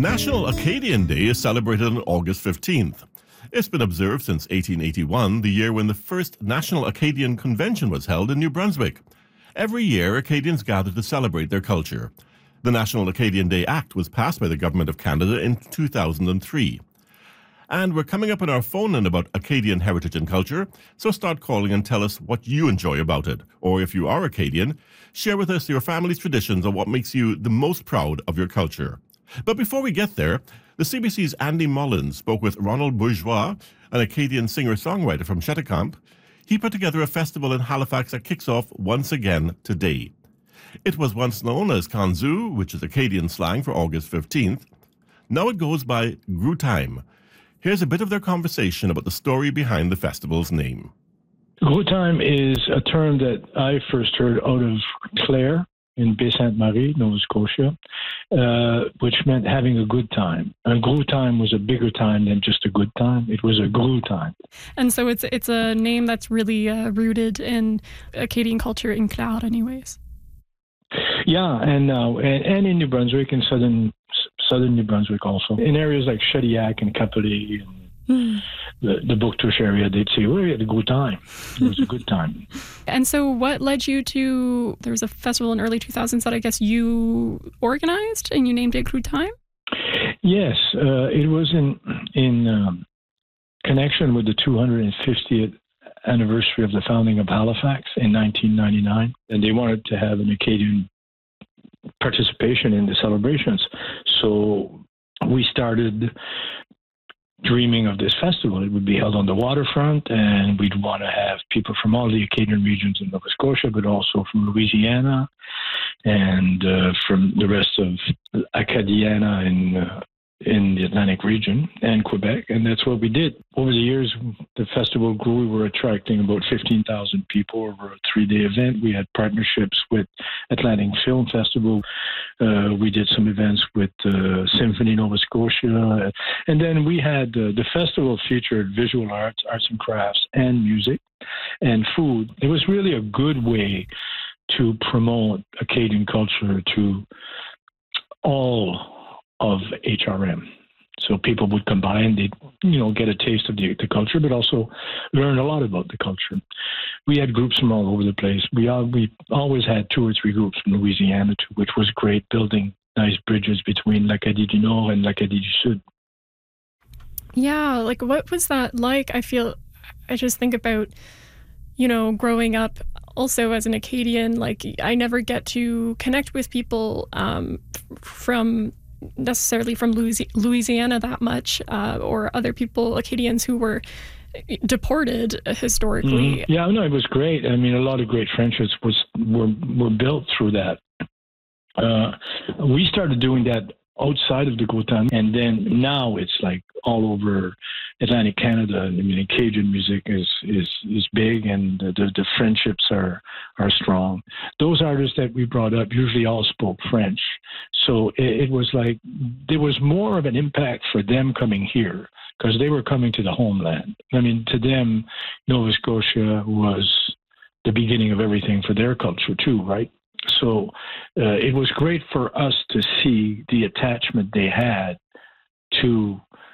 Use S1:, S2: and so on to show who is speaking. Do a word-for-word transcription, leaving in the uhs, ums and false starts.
S1: National Acadian Day is celebrated on August fifteenth. It's been observed since eighteen eighty-one, the year when the first National Acadian Convention was held in New Brunswick. Every year, Acadians gather to celebrate their culture. The National Acadian Day Act was passed by the Government of Canada in two thousand three. And we're coming up on our phone in about Acadian heritage and culture, so start calling and tell us what you enjoy about it. Or if you are Acadian, share with us your family's traditions and what makes you the most proud of your culture. But before we get there, the C B C's Andy Mullins spoke with Ronald Bourgeois, an Acadian singer-songwriter from Cheticamp. He put together a festival in Halifax that kicks off once again today. It was once known as Kanzu, which is Acadian slang for August fifteenth. Now it goes by Grue Time. Here's a bit of their conversation about the story behind the festival's name.
S2: Grue Time is a term that I first heard out of Clare in Baie-Sainte-Marie, Nova Scotia, uh, which meant having a good time. And Grue Time was a bigger time than just a good time. It was a Grue Time.
S3: And so it's it's a name that's really uh, rooted in Acadian culture in Clare anyways.
S2: Yeah, and, uh, and and in New Brunswick, in southern southern New Brunswick also. In areas like Shediac and Kapolei and mm. the, the Bouctouche area, they'd say, well, we had a good time. It was a good time.
S3: And so what led you to, there was a festival in early two thousands that I guess you organized and you named it Grue Time?
S2: Yes, uh, it was in, in um, connection with the two hundred fiftieth anniversary of the founding of Halifax in nineteen ninety-nine, and they wanted to have an Acadian participation in the celebrations. So we started dreaming of this festival. It would be held on the waterfront, and we'd want to have people from all the Acadian regions in Nova Scotia, but also from Louisiana and uh, from the rest of Acadiana in uh, in the Atlantic region and Quebec, and that's what we did. Over the years, the festival grew. We were attracting about fifteen thousand people over a three-day event. We had partnerships with Atlantic Film Festival. Uh, we did some events with uh, Symphony Nova Scotia. And then we had, uh, the festival featured visual arts, arts and crafts, and music, and food. It was really a good way to promote Acadian culture to all of H R M. So people would come by and they'd, you know, get a taste of the, the culture, but also learn a lot about the culture. We had groups from all over the place. We all, we always had two or three groups from Louisiana too, which was great, building nice bridges between l'Acadie du Nord and l'Acadie du Sud.
S3: Yeah, like what was that like? I feel, I just think about, you know, growing up also as an Acadian, like I never get to connect with people um, from necessarily from Louisiana that much, uh, or other people, Acadians who were deported historically.
S2: Mm-hmm. Yeah, no, it was great. I mean, a lot of great friendships was were were built through that. Uh, we started doing that outside of the Grue Time, and then now it's like all over Atlantic Canada. I mean, Cajun music is is is big, and the, the the friendships are are strong. Those artists that we brought up usually all spoke French, so it, it was like there was more of an impact for them coming here because they were coming to the homeland. I mean, to them, Nova Scotia was the beginning of everything for their culture too, right? So uh, it was great for us to see the attachment they had to